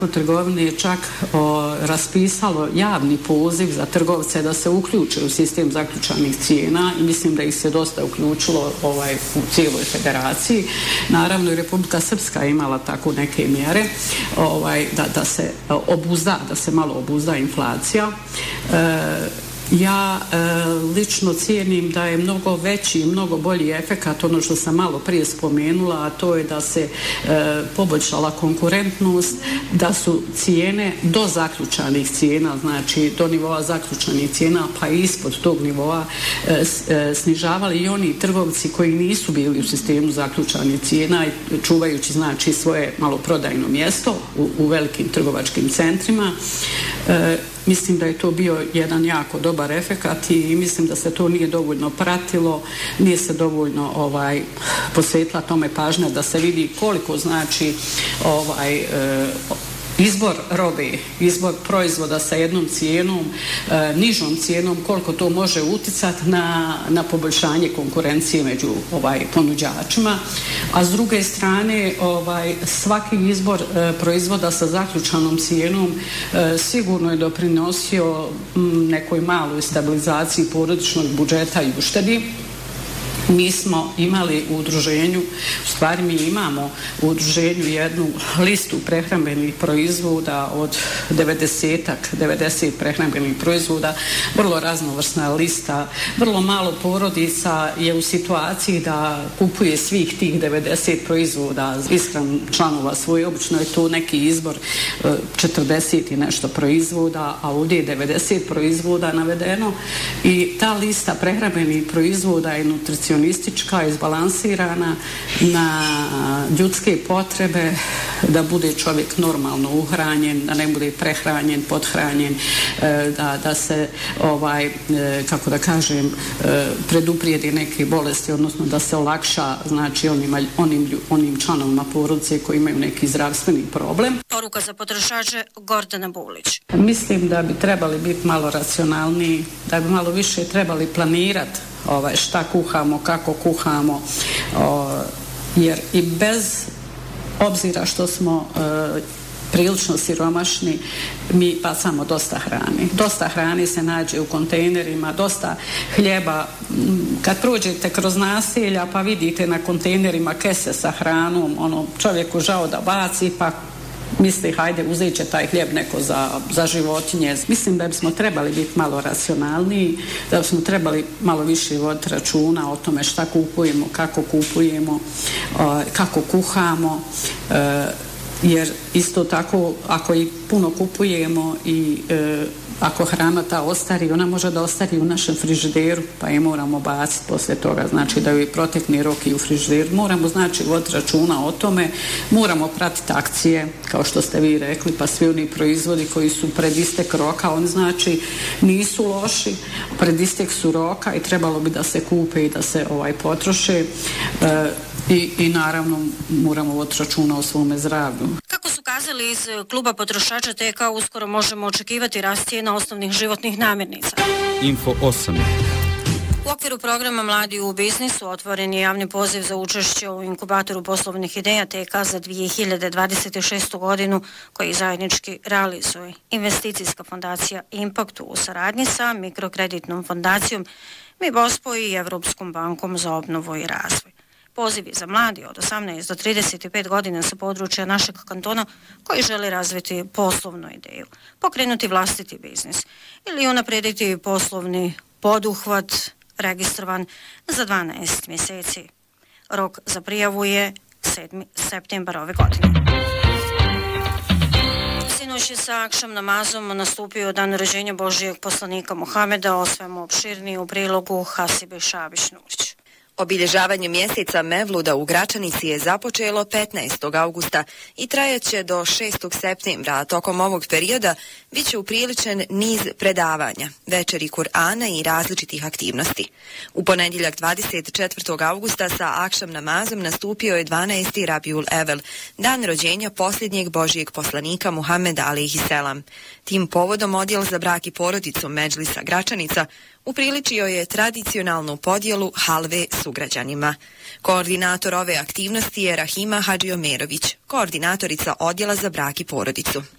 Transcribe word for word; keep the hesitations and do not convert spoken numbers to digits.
Trgovine je čak o, raspisalo javni poziv za trgovce da se uključe u sistem zaključanih cijena i mislim da ih se dosta uključilo ovaj, u cijeloj federaciji. Naravno i Republika Srpska je imala tako neke mjere ovaj, da, da se obuzda, da se malo obuzda inflacija. E, Ja e, lično cijenim da je mnogo veći i mnogo bolji efekat, ono što sam malo prije spomenula, a to je da se e, poboljšala konkurentnost, da su cijene do zaključanih cijena, znači do nivoa zaključanih cijena pa ispod tog nivoa e, e, snižavali i oni trgovci koji nisu bili u sistemu zaključanih cijena, čuvajući znači svoje maloprodajno mjesto u, u velikim trgovačkim centrima. E, Mislim da je to bio jedan jako dobar efekat i mislim da se to nije dovoljno pratilo, nije se dovoljno ovaj, posvetila tome pažnja da se vidi koliko znači ovaj, e, izbor robe, izbor proizvoda sa jednom cijenom, e, nižom cijenom, koliko to može uticati na, na poboljšanje konkurencije među ovaj, ponuđačima. A s druge strane, ovaj, svaki izbor e, proizvoda sa zaključanom cijenom e, sigurno je doprinosio m, nekoj maloj stabilizaciji porodičnog budžeta i uštedi. Mi smo imali u udruženju, u stvari mi imamo u udruženju jednu listu prehrambenih proizvoda od devedesetak, devedeset prehrambenih proizvoda, vrlo raznovrsna lista, vrlo malo porodica je u situaciji da kupuje svih tih devedeset proizvoda ishranu članova svoje, obično je to neki izbor četrdeset i nešto proizvoda, a ovdje je devedeset proizvoda navedeno i ta lista prehrambenih proizvoda je nutricionistička, izbalansirana na ljudske potrebe, da bude čovjek normalno uhranjen, da ne bude prehranjen, pothranjen, da, da se ovaj, kako da kažem, preduprijedi neke bolesti, odnosno da se olakša znači onima, onim, onim članovima porodice koji imaju neki zdravstveni problem. Poruka za potrošače Gordana Bulić. Mislim da bi trebali biti malo racionalniji, da bi malo više trebali planirati ovaj, šta kuhamo, kako kuhamo, o, jer i bez obzira što smo e, prilično siromašni, mi bacamo dosta hrane. Dosta hrane se nađe u kontejnerima, dosta hljeba. Kad prođete kroz naselja pa vidite na kontejnerima kese sa hranom, ono, čovjeku žao da baci, pa misli, hajde, uzet će taj hljeb neko za, za životinje. Mislim da bismo trebali biti malo racionalniji, da bismo trebali malo više voditi računa o tome šta kupujemo, kako kupujemo, kako kuhamo, jer isto tako, ako i puno kupujemo i ako hrana ta ostari, ona može da ostari u našem frižideru, pa je moramo baciti poslije toga, znači da joj protekne rok i u frižideru. Moramo znači voditi računa o tome, moramo pratiti akcije, kao što ste vi rekli, pa svi oni proizvodi koji su pred istek roka, oni znači nisu loši, pred istek su roka i trebalo bi da se kupe i da se ovaj potroše e, i, i naravno moramo voditi računa o svome zdravlju. Kako su kazali iz kluba potrošača T K, uskoro možemo očekivati rast cijena osnovnih životnih namirnica. Info osam. U okviru programa Mladi u biznisu otvoren je javni poziv za učešće u inkubatoru poslovnih ideja T K za dvije hiljade dvadeset šestu godinu koji zajednički realizuje investicijska fondacija Impact u saradnji sa mikrokreditnom fondacijom MIBOSPO i Evropskom bankom za obnovu i razvoj. Pozivi za mladi od osamnaest do trideset pet godina sa područja našeg kantona koji žele razviti poslovnu ideju, pokrenuti vlastiti biznis ili unaprijediti poslovni poduhvat registrovan za dvanaest mjeseci. Rok za prijavu je sedmi septembar ove godine. Sinoć je sa akšam namazom nastupio dan rođenja Božijeg poslanika Muhameda, o svemu opširniji u prilogu Hasibe Šabić-Nurić. Obilježavanje mjeseca Mevluda u Gračanici je započelo petnaestog augusta i trajaće do šestog septembra, a tokom ovog perioda bit će upriličen niz predavanja, večeri Kur'ana i različitih aktivnosti. U ponedjeljak dvadeset četvrtog augusta sa akšam namazom nastupio je dvanaesti Rabiul Evel, dan rođenja posljednjeg Božijeg poslanika Muhameda alejhiselam. Tim povodom odjel za brak i porodicu Medžlisa Gračanica upriličio je tradicionalnu podjelu halve sugrađanima. Koordinator ove aktivnosti je Rahima Hadžiomerović, koordinatorica odjela za brak i porodicu.